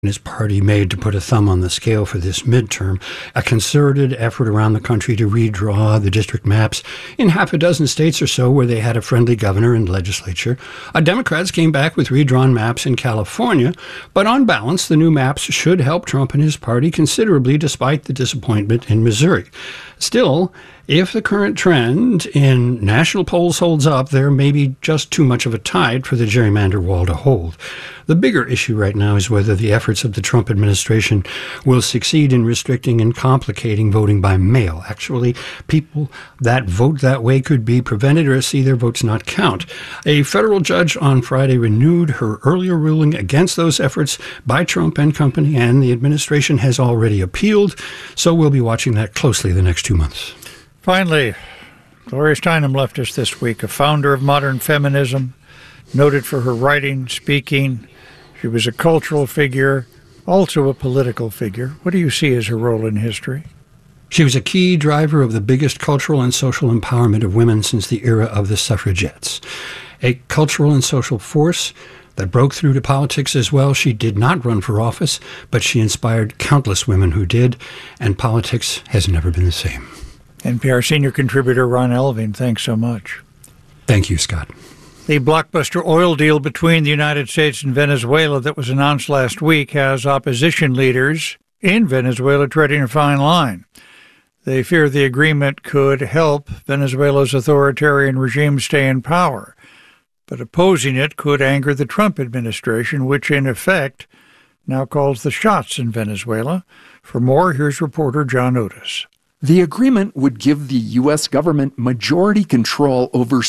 his party made to put a thumb on the scale for this midterm, a concerted effort around the country to redraw the district maps in half a dozen states or so where they had a friendly governor and legislature. Democrats came back with redrawn maps in California, but on balance, the new maps should help Trump and his party considerably despite the disappointment in Missouri. Still, if the current trend in national polls holds up, there may be just too much of a tide for the gerrymander wall to hold. The bigger issue right now is whether the efforts of the Trump administration will succeed in restricting and complicating voting by mail. Actually, people that vote that way could be prevented or see their votes not count. A federal judge on Friday renewed her earlier ruling against those efforts by Trump and company, and the administration has already appealed, so we'll be watching that closely the next 2 months. Finally, Gloria Steinem left us this week, a founder of modern feminism, noted for her writing, speaking. She was a cultural figure, also a political figure. What do you see as her role in history? She was a key driver of the biggest cultural and social empowerment of women since the era of the suffragettes. A cultural and social force that broke through to politics as well. She did not run for office, but she inspired countless women who did, and politics has never been the same. NPR senior contributor Ron Elving, thanks so much. Thank you, Scott. The blockbuster oil deal between the United States and Venezuela that was announced last week has opposition leaders in Venezuela treading a fine line. They fear the agreement could help Venezuela's authoritarian regime stay in power, but opposing it could anger the Trump administration, which in effect now calls the shots in Venezuela. For more, here's reporter John Otis. The agreement would give the U.S. government majority control over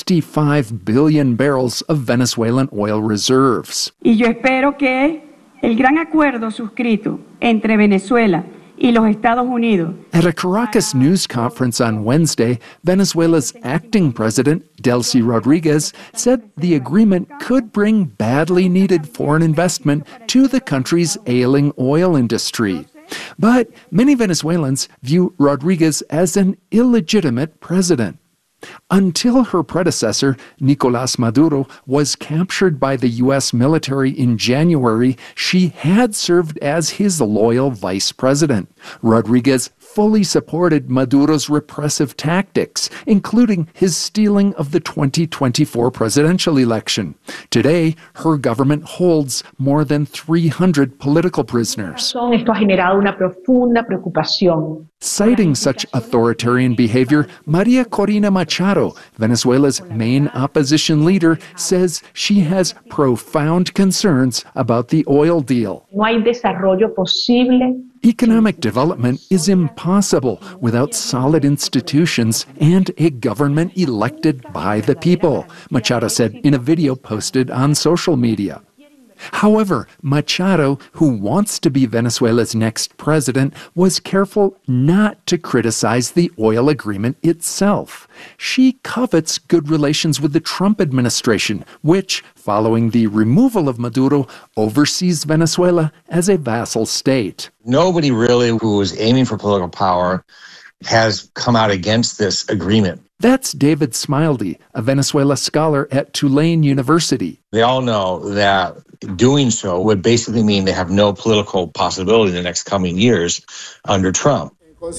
65 billion barrels of Venezuelan oil reserves. Y yo espero que el gran acuerdo suscrito entre Venezuela y los Estados Unidos. At a Caracas news conference on Wednesday, Venezuela's acting president, Delcy Rodriguez, said the agreement could bring badly needed foreign investment to the country's ailing oil industry. But many Venezuelans view Rodriguez as an illegitimate president. Until her predecessor, Nicolás Maduro, was captured by the U.S. military in January, she had served as his loyal vice president. Rodriguez fully supported Maduro's repressive tactics, including his stealing of the 2024 presidential election. Today, her government holds more than 300 political prisoners. Citing such authoritarian behavior, Maria Corina Machado, Venezuela's main opposition leader, says she has profound concerns about the oil deal. Economic development is impossible without solid institutions and a government elected by the people, Machado said in a video posted on social media. However, Machado, who wants to be Venezuela's next president, was careful not to criticize the oil agreement itself. She covets good relations with the Trump administration, which, following the removal of Maduro, oversees Venezuela as a vassal state. Nobody really who was aiming for political power has come out against this agreement. That's David Smildy, a Venezuela scholar at Tulane University. They all know that doing so would basically mean they have no political possibility in the next coming years under Trump.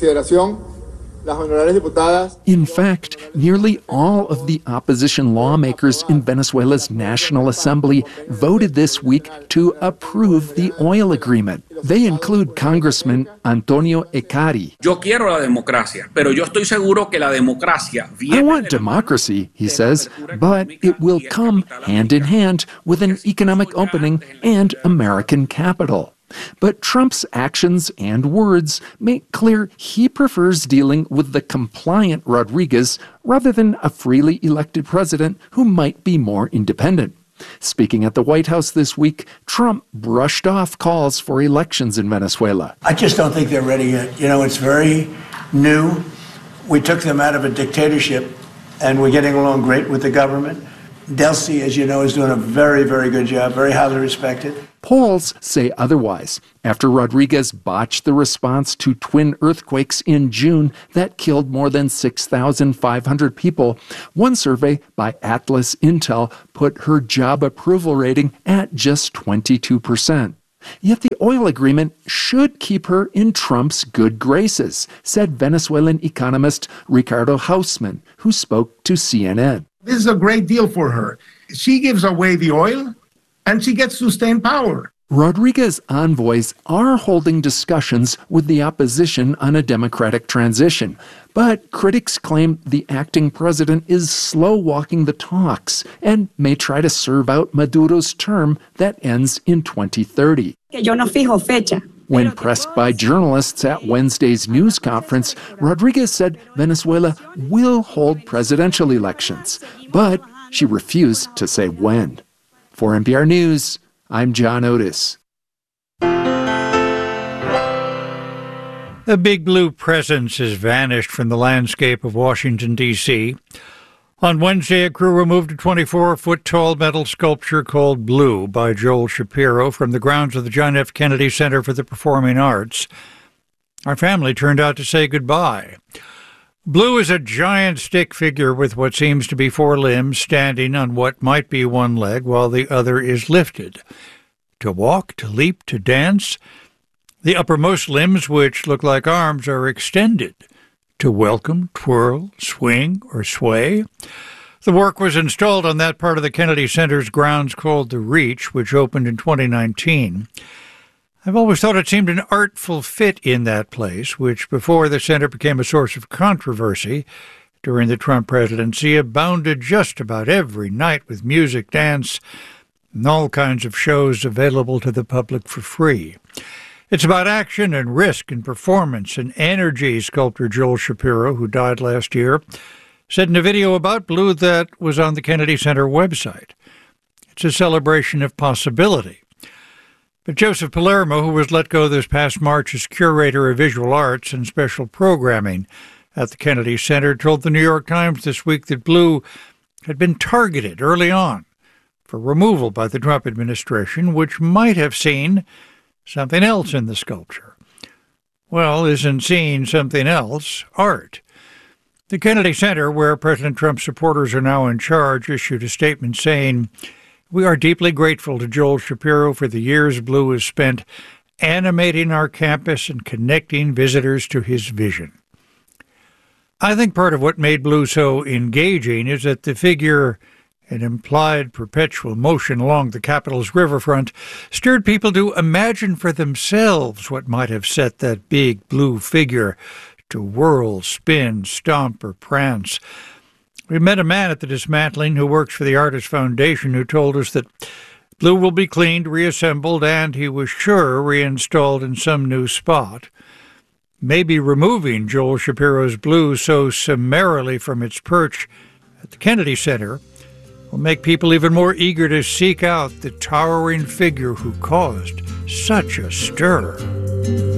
In fact, nearly all of the opposition lawmakers in Venezuela's National Assembly voted this week to approve the oil agreement. They include Congressman Antonio Ecari. I want democracy, he says, but it will come hand in hand with an economic opening and American capital. But Trump's actions and words make clear he prefers dealing with the compliant Rodriguez rather than a freely elected president who might be more independent. Speaking at the White House this week, Trump brushed off calls for elections in Venezuela. I just don't think they're ready yet. You know, it's very new. We took them out of a dictatorship, and we're getting along great with the government. Delcy, as you know, is doing a very, very good job, very highly respected. Polls say otherwise. After Rodriguez botched the response to twin earthquakes in June that killed more than 6,500 people, one survey by Atlas Intel put her job approval rating at just 22%. Yet the oil agreement should keep her in Trump's good graces, said Venezuelan economist Ricardo Hausman, who spoke to CNN. This is a great deal for her. She gives away the oil, and she gets to stay in power. Rodriguez envoys are holding discussions with the opposition on a democratic transition, but critics claim the acting president is slow-walking the talks and may try to serve out Maduro's term that ends in 2030. When pressed by journalists at Wednesday's news conference, Rodriguez said Venezuela will hold presidential elections, but she refused to say when. For NPR News, I'm John Otis. The Big Blue presence has vanished from the landscape of Washington, D.C. On Wednesday, a crew removed a 24-foot-tall metal sculpture called Blue by Joel Shapiro from the grounds of the John F. Kennedy Center for the Performing Arts. Our family turned out to say goodbye. Blue is a giant stick figure with what seems to be 4 limbs standing on what might be one leg while the other is lifted. To walk, to leap, to dance, the uppermost limbs, which look like arms, are extended. To welcome, twirl, swing, or sway. The work was installed on that part of the Kennedy Center's grounds called The Reach, which opened in 2019. I've always thought it seemed an artful fit in that place, which before the center became a source of controversy during the Trump presidency, abounded just about every night with music, dance, and all kinds of shows available to the public for free. It's about action and risk and performance and energy, sculptor Joel Shapiro, who died last year, said in a video about Blue that was on the Kennedy Center website. It's a celebration of possibility. But Joseph Palermo, who was let go this past March as curator of visual arts and special programming at the Kennedy Center, told the New York Times this week that Blue had been targeted early on for removal by the Trump administration, which might have seen something else in the sculpture. Well, isn't seeing something else art? The Kennedy Center, where President Trump's supporters are now in charge, issued a statement saying, "We are deeply grateful to Joel Shapiro for the years Blue has spent animating our campus and connecting visitors to his vision." I think part of what made Blue so engaging is that the figure, an implied perpetual motion along the Capitol's riverfront, stirred people to imagine for themselves what might have set that big blue figure to whirl, spin, stomp, or prance. We met a man at the dismantling who works for the Artist Foundation who told us that Blue will be cleaned, reassembled, and, he was sure, reinstalled in some new spot. Maybe removing Joel Shapiro's Blue so summarily from its perch at the Kennedy Center will make people even more eager to seek out the towering figure who caused such a stir.